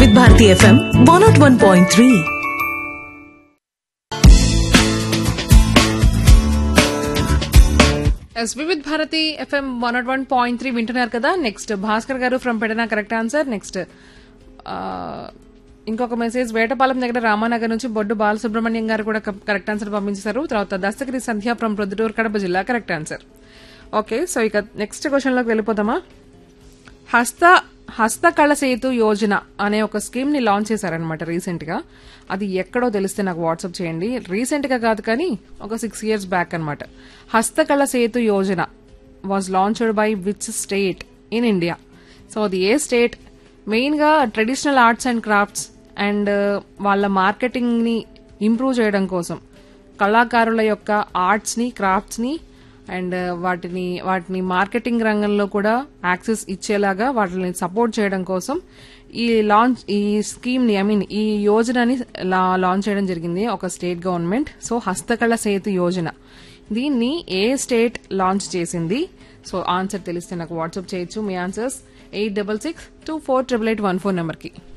వివిధ భారతి FM 101.3. వివిధ Bharati FM 101.3 వింటున్నారు కదా. నెక్స్ట్ భాస్కర్ గారు from Pedana correct answer. Next ఇంకొక మెసేజ్ వేటపాలెం దగ్గర రామానగర్ నుంచి బొడ్డు బాలసుబ్రహ్మణ్యం గారు కూడా కరెక్ట్ ఆన్సర్ పంపించారు. తర్వాత దస్తగిరి సంధ్య ఫ్రమ్ ప్రొద్దుటూరు కడప జిల్లా కరెక్ట్ ఆన్సర్. ఓకే, సో ఇక నెక్స్ట్ క్వశ్చన్ లోకి వెళ్ళిపోదామా. హస్తకళ సేతు యోజన అనే ఒక స్కీమ్ ని లాంచ్ చేశారనమాట రీసెంట్ గా. అది ఎక్కడో తెలిస్తే నాకు వాట్సాప్ చేయండి. రీసెంట్ గా కాదు కానీ ఒక 6 years బ్యాక్ అనమాట. హస్తకళ Setu Yojana was launched by which state in India? So అది ఏ స్టేట్? మెయిన్ గా traditional arts and crafts and వాళ్ళ మార్కెటింగ్ ని ఇంప్రూవ్ చేయడం కోసం కళాకారుల యొక్క ఆర్ట్స్ ని క్రాఫ్ట్స్ ని అండ్ వాటిని మార్కెటింగ్ రంగంలో కూడా యాక్సెస్ ఇచ్చేలాగా వాటిని సపోర్ట్ చేయడం కోసం ఈ స్కీమ్ ని ఈ యోజనని లాంచ్ చేయడం జరిగింది ఒక స్టేట్ గవర్నమెంట్. సో హస్తకళ సేతు యోజన దీన్ని ఏ స్టేట్ లాంచ్ చేసింది? సో ఆన్సర్ తెలిస్తే నాకు వాట్సాప్ చేయొచ్చు మీ ఆన్సర్స్ 8662488814 నెంబర్ కి.